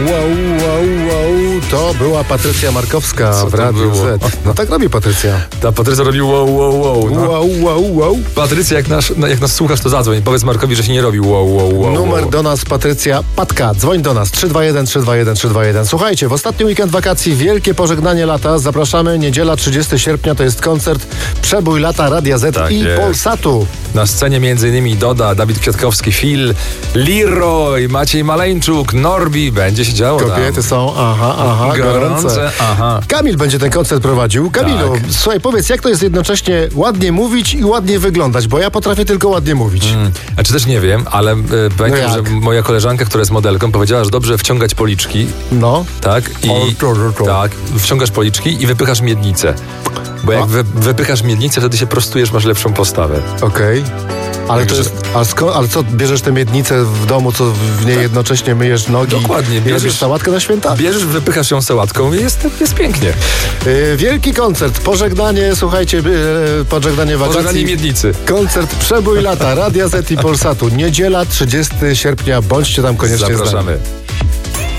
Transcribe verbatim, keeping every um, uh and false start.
wow, wow, wow. To była Patrycja Markowska Co w to Radiu było? Z. No tak robi Patrycja. Ta Patrycja robi wow, wow, wow. No. Wow, wow, wow. Patrycja, jak, nasz, no, jak nas słuchasz, to zadzwoń. Powiedz Markowi, że się nie robi wow, wow, wow. Numer wow. do nas, Patrycja. Patka, dzwoń do nas. trzy dwa jeden, trzy dwa jeden, trzy dwa jeden. Słuchajcie, w ostatni weekend wakacji wielkie pożegnanie lata. Zapraszamy. Niedziela trzeciego sierpnia to jest koncert Przebój lata Radia Z Tak i jest. Polsatu. Na scenie między innymi Doda, Dawid Kwiatkowski, Phil, Leroy, Maciej Maleńczuk, Norbi. Będzie się działo tam. Kobiety są, aha, aha, gorące. Gorące, aha. Kamil będzie ten koncert prowadził. Kamilu, Tak. słuchaj, powiedz, jak to jest jednocześnie ładnie mówić i ładnie wyglądać, bo ja potrafię tylko ładnie mówić. Mm. A czy też nie wiem, ale e, pamiętam, jak? że moja koleżanka, która jest modelką, powiedziała, że dobrze wciągać policzki, No. tak? I O, to, to, to. tak, wciągasz policzki i wypychasz miednicę. Bo jak A? wy, wypychasz miednicę, wtedy się prostujesz, masz lepszą postawę. Okej. Ale to Także- jest, a sko- ale co, bierzesz tę miednicę w domu, co w niej jednocześnie myjesz nogi Dokładnie, i bierzesz- robisz sałatkę na święta? Bierzesz, wypychasz ją sałatką i jest, jest pięknie. Yy, wielki koncert, pożegnanie, słuchajcie, yy, pożegnanie wakacji. Pożegnanie miednicy. Koncert Przebój lata, Radia Z i Polsatu. Niedziela trzeciego sierpnia, bądźcie tam koniecznie z nami. Zapraszamy.